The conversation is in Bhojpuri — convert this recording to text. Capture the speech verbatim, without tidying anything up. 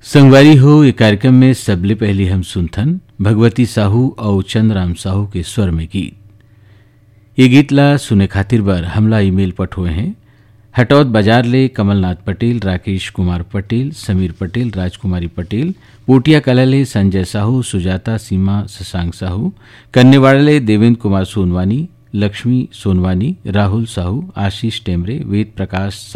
संगवारी हो ये कार्यक्रम में सबले पहले हम सुनथन भगवती साहू और चंद्रराम साहू के स्वर में गीत। ये गीत ला सुने खातिर बर हमला ईमेल पठोए हैं हटौद बाजार ले कमलनाथ पटेल, राकेश कुमार पटेल, समीर पटेल, राजकुमारी पटेल, पोटिया कला ले संजय साहू, सुजाता, सीमा, शशांक साहू, कन्नेवाड़ा ले देवेंद्र कुमार सोनवानी, लक्ष्मी सोनवानी, राहुल साहू, आशीष टेमरे, वेद प्रकाश